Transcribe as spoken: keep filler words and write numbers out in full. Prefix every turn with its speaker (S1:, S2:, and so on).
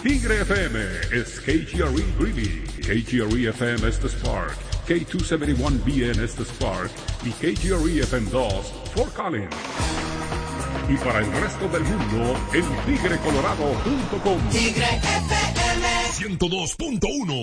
S1: Tigre F M es K G R E Greeley, K G R E F M Estes Park, K doscientos setenta y uno B N Estes Park y K G R E F M dos Fort Collins. Y para el resto del mundo en tigre colorado punto com.
S2: Tigre F M
S3: ciento dos punto uno.